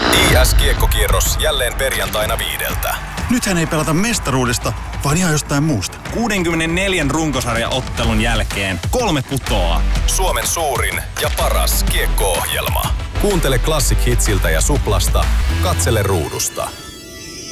IS-kiekkokierros jälleen perjantaina 5. Nythän ei pelata mestaruudesta, vaan ihan jostain muusta. 64 runkosarjaottelun jälkeen 3 putoaa. Suomen suurin ja paras kiekko-ohjelma. Kuuntele Classic Hitsiltä ja Suplasta. Katsele ruudusta.